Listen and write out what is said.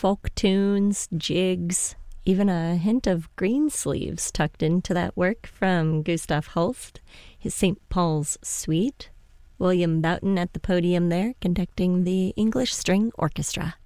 folk tunes, jigs, even a hint of Greensleeves tucked into that work from Gustav Holst, his St. Paul's Suite. William Boughton at the podium there, conducting the English String Orchestra.